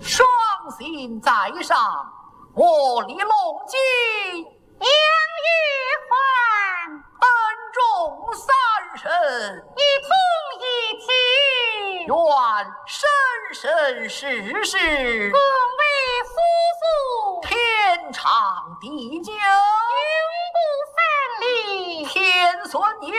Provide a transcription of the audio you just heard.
双心在上，我李龙基杨玉环恩重三生， 一通一体， 愿生生世世共为夫妇， 天长地久， 永不分离。 天孙也